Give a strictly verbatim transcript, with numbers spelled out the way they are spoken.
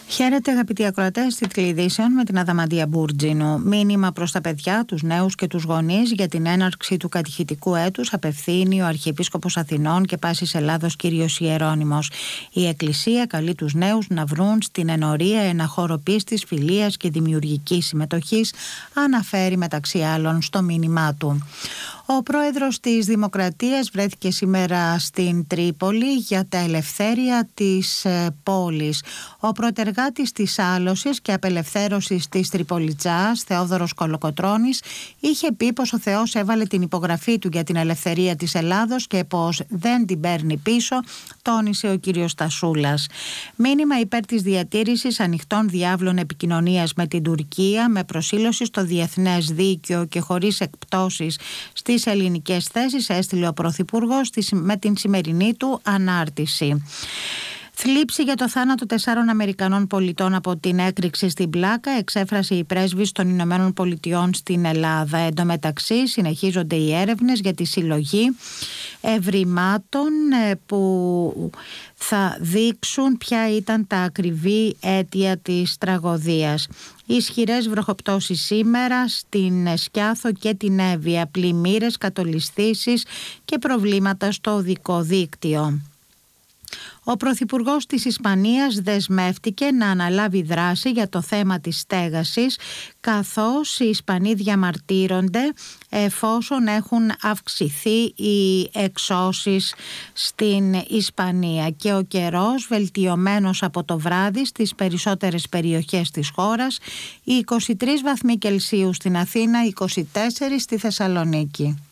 Χαίρετε αγαπητοί ακροατές τιτλειδήσεων με την Αδαμαντία Μπούρτζινου. Μήνυμα προς τα παιδιά, τους νέους και τους γονείς για την έναρξη του κατηχητικού έτους απευθύνει ο Αρχιεπίσκοπος Αθηνών και Πάσης Ελλάδος κύριος Ιερώνυμος. Η Εκκλησία καλεί τους νέους να βρουν στην ενορία ένα χώρο πίστης, φιλίας και δημιουργικής συμμετοχής, αναφέρει μεταξύ άλλων στο μήνυμά του. Ο πρόεδρος της Δημοκρατίας βρέθηκε σήμερα στην Τρίπολη για τα ελευθέρια της ε, πόλης. Ο πρωτεργάτης της άλωσης και απελευθέρωσης της Τριπολιτζάς, Θεόδωρος Κολοκοτρώνης, είχε πει πως ο Θεός έβαλε την υπογραφή του για την ελευθερία της Ελλάδος και πως δεν την παίρνει πίσω, τόνισε ο κύριος Στασούλας. Μήνυμα υπέρ της διατήρησης ανοιχτών διάβλων επικοινωνίας με την Τουρκία, με προσήλωση στο διεθνές δίκαιο και χωρίς εκπτώσεις στις ελληνικές θέσεις, έστειλε ο Πρωθυπουργός με την σημερινή του ανάρτηση. Θλίψη για το θάνατο τεσσάρων Αμερικανών πολιτών από την έκρηξη στην Πλάκα εξέφρασε η πρέσβης των Ηνωμένων Πολιτειών στην Ελλάδα. Εν τω μεταξύ συνεχίζονται οι έρευνες για τη συλλογή ευρημάτων που θα δείξουν ποια ήταν τα ακριβή αίτια της τραγωδίας. Ισχυρές βροχοπτώσεις σήμερα στην Σκιάθο και την Εύβοια, πλημμύρες, κατολισθήσεις και προβλήματα στο οδικό δίκτυο. Ο Πρωθυπουργός της Ισπανίας δεσμεύτηκε να αναλάβει δράση για το θέμα της στέγασης, καθώς οι Ισπανοί διαμαρτύρονται εφόσον έχουν αυξηθεί οι εξώσεις στην Ισπανία και ο καιρός βελτιωμένος από το βράδυ στις περισσότερες περιοχές της χώρας, οι είκοσι τρεις βαθμοί Κελσίου στην Αθήνα, είκοσι τέσσερα στη Θεσσαλονίκη.